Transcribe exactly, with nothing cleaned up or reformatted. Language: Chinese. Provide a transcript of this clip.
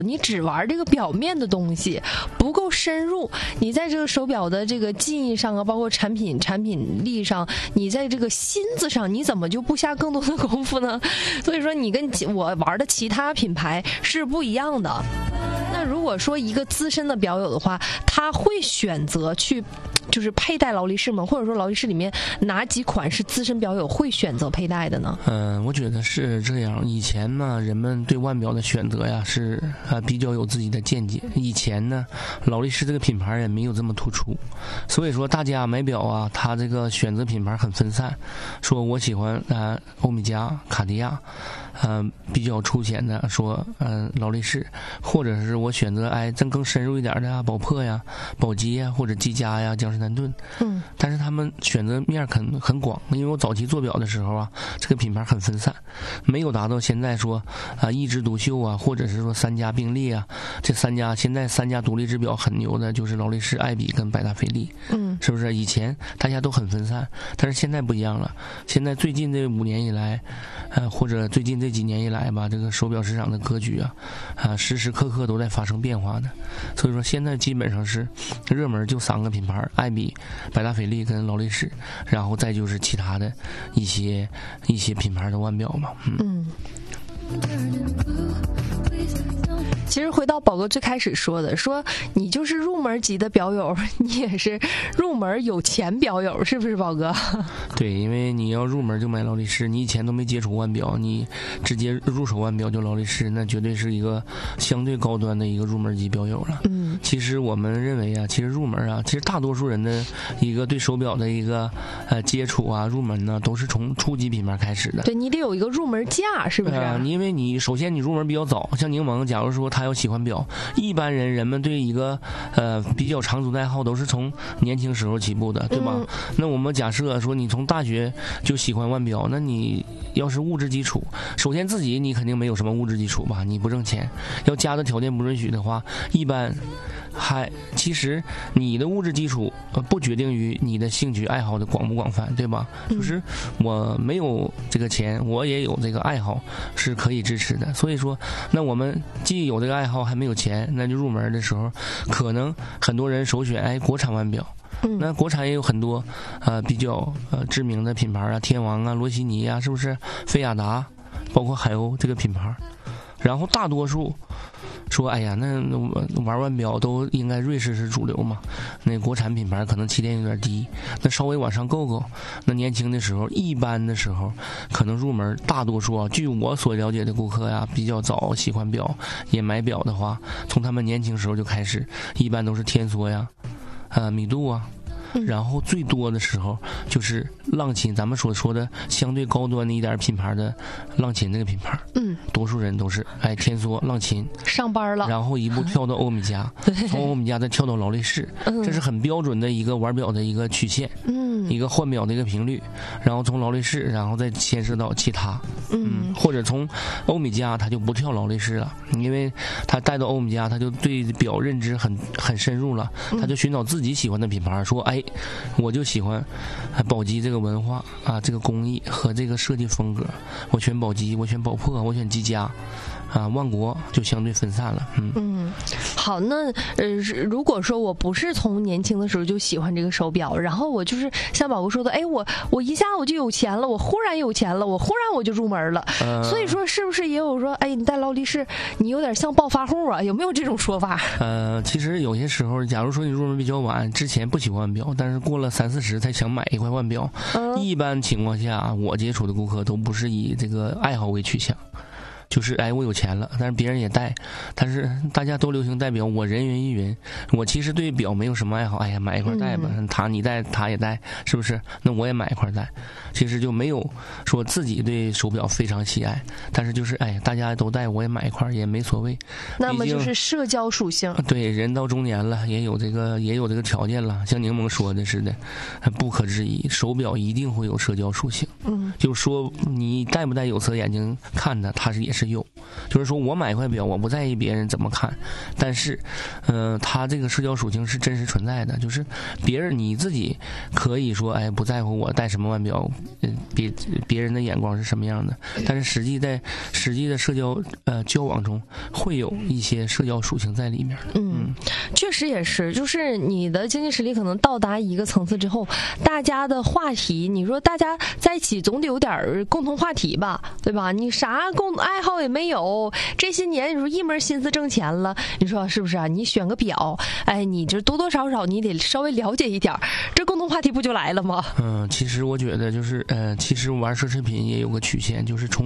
你只玩这个表面的东西，不够深入。你在这个手表的这个技艺上啊，包括产品产品力上，你在这个心思上，你怎么就不下更多的功夫呢？所以说，你跟我玩的其他品牌是不一样的。那如果说一个资深的表友的话，他会选择去就是佩戴劳力士吗？或者说劳力士里面哪几款是资深表友会选择佩戴的呢？ 嗯、呃，我觉得是这样。以前呢，人们对腕表的选择呀是啊、呃、比较有自己的见解。以前呢，劳力士这个品牌也没有这么突出，所以说大家买表啊，他这个选择品牌很分散。说我喜欢啊、呃、欧米茄、卡地亚。嗯、呃，比较粗浅的说，嗯、呃，劳力士，或者是我选择哎，真更深入一点的啊，宝珀呀、宝玑呀，或者积家呀、江诗丹顿。嗯，但是他们选择面很很广，因为我早期做表的时候啊，这个品牌很分散，没有达到现在说啊一枝独秀啊，或者是说三家并列啊。这三家现在三家独立制表很牛的，就是劳力士、爱彼跟百达翡丽。嗯，是不是？以前大家都很分散，但是现在不一样了。现在最近这五年以来，呃，或者最近这几年以来吧，这个手表市场的格局啊，啊，时时刻刻都在发生变化的。所以说，现在基本上是热门就三个品牌：爱彼、百达翡丽跟劳力士，然后再就是其他的一些一些品牌的腕表嘛。嗯。嗯其实回到宝哥最开始说的，说你就是入门级的表友，你也是入门有钱表友，是不是宝哥？ 对，因为你要入门就买劳力士，你以前都没接触腕表，你直接入手腕表就劳力士，那绝对是一个相对高端的一个入门级表友了。嗯，其实我们认为啊，其实入门啊，其实大多数人的一个对手表的一个呃接触啊，入门呢，都是从初级品牌开始的。 对，你得有一个入门价，是不是？ 呃，因为你首先你入门比较早，像柠檬，假如说他要喜欢表，一般人人们对一个呃比较长足的爱好都是从年轻时候起步的，对吧？嗯、那我们假设说你从大学就喜欢腕表，那你要是物质基础，首先自己你肯定没有什么物质基础吧，你不挣钱，要家的条件不允许的话，一般还其实你的物质基础呃不决定于你的兴趣爱好的广不广泛，对吧？嗯、就是我没有这个钱，我也有这个爱好是可以支持的，所以说那我们既有这个爱好还没有钱，那就入门的时候可能很多人首选哎国产腕表。那国产也有很多呃比较呃知名的品牌啊，天王啊、罗西尼啊，是不是？菲亚达，包括海鸥这个品牌。然后大多数说，哎呀，那玩腕表都应该瑞士是主流嘛，那国产品牌可能起点有点低，那稍微往上够够。那年轻的时候，一般的时候，可能入门大多数啊，据我所了解的顾客呀，比较早喜欢表也买表的话，从他们年轻时候就开始，一般都是天梭呀。呃，米度啊，然后最多的时候就是浪琴，咱们所说的相对高端的一点品牌的浪琴这个品牌，嗯，多数人都是哎天梭、浪琴上班了， 然后一步跳到欧米茄，从欧米茄再跳到劳力士，嗯，这是很标准的一个玩表的一个曲线，嗯，一个换表的一个频率，然后从劳力士，然后再牵涉到其他，嗯，或者从欧米茄他就不跳劳力士了，因为他带到欧米茄，他就对表认知很很深入了，他就寻找自己喜欢的品牌，说哎。我就喜欢宝玑这个文化啊，这个工艺和这个设计风格，我选宝玑，我选宝珀，我选积家。啊，万国就相对分散了。嗯嗯，好，那呃，如果说我不是从年轻的时候就喜欢这个手表，然后我就是像宝哥说的，哎，我我一下我就有钱了，我忽然有钱了，我忽然我就入门了。呃、所以说，是不是也有说，哎，你戴劳力士，你有点像暴发户啊？有没有这种说法？ 呃，其实有些时候，假如说你入门比较晚，之前不喜欢腕表，但是过了三四十才想买一块腕表，嗯、一般情况下，我接触的顾客都不是以这个爱好为取向。就是哎，我有钱了，但是别人也戴，但是大家都流行戴表，我人云亦云。我其实对表没有什么爱好，哎呀，买一块戴吧，嗯、他你戴他也戴，是不是？那我也买一块戴，其实就没有说自己对手表非常喜爱，但是就是哎，大家都戴，我也买一块也没所谓。 那么就是社交属性。 对，人到中年了，也有这个也有这个条件了，像柠檬说的似的，不可置疑，手表一定会有社交属性。嗯，就说你戴不戴有色眼镜看的，它是也是。是有， 就是说我买一块表，我不在意别人怎么看，但是，嗯、呃，它这个社交属性是真实存在的，就是别人你自己可以说，哎，不在乎我戴什么腕表，嗯，别别人的眼光是什么样的，但是实际在实际的社交呃交往中，会有一些社交属性在里面。 嗯，确实也是，就是你的经济实力可能到达一个层次之后，大家的话题，你说大家在一起总得有点共同话题吧，对吧？你啥共爱好也没有，这些年你说一门心思挣钱了，你说是不是啊？你选个表，哎，你这多多少少你得稍微了解一点，这共同话题不就来了吗？ 嗯，其实我觉得就是呃，其实玩奢侈品也有个曲线，就是从